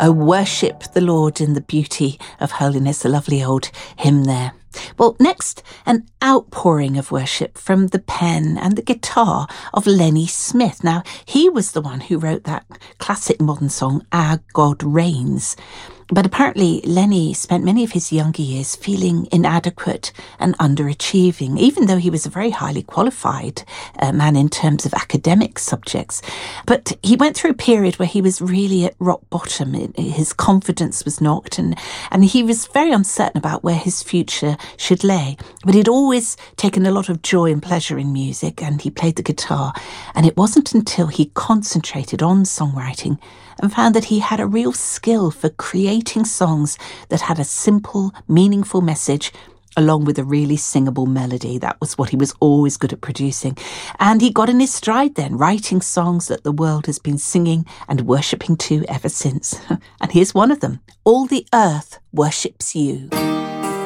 Oh, worship the Lord in the beauty of holiness, a lovely old hymn there. Well, next, an outpouring of worship from the pen and the guitar of Lenny Smith. Now, he was the one who wrote that classic modern song, Our God Reigns. But apparently Lenny spent many of his younger years feeling inadequate and underachieving, even though he was a very highly qualified man in terms of academic subjects. But he went through a period where he was really at rock bottom. His confidence was knocked and he was very uncertain about where his future should lay. But he'd always taken a lot of joy and pleasure in music, and he played the guitar. And it wasn't until he concentrated on songwriting and found that he had a real skill for creating songs that had a simple, meaningful message along with a really singable melody. That was what he was always good at producing. And he got in his stride then, writing songs that the world has been singing and worshipping to ever since. And here's one of them, All the Earth Worships You.